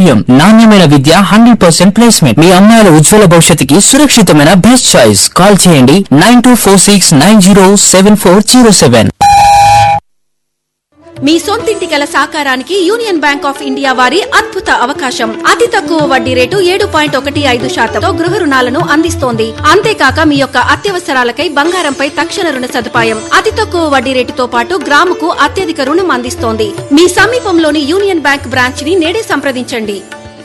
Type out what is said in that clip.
సౌలభ్యం, నాణ్యమైన విద్య, 100% ప్లేస్మెంట్. మీ అమ్మాయిల ఉజ్వల భవిష్యత్తుకి సురక్షితమైన బెస్ట్ చాయిస్. కాల్ చేయండి 9246907407. మీ సొంతింటి కల సాకారానికి యూనియన్ బ్యాంక్ ఆఫ్ ఇండియా వారి అద్భుత అవకాశం. అతి తక్కువ వడ్డీ రేటు 7.15% గృహ రుణాలను అందిస్తోంది. అంతేకాక మీ యొక్క అత్యవసరాలకై బంగారంపై తక్షణ రుణ సదుపాయం. అతి తక్కువ వడ్డీ రేటుతో పాటు గ్రాముకు అత్యధిక రుణం అందిస్తోంది. మీ సమీపంలోని యూనియన్ బ్యాంక్ బ్రాంచ్ ని నేడే సంప్రదించండి.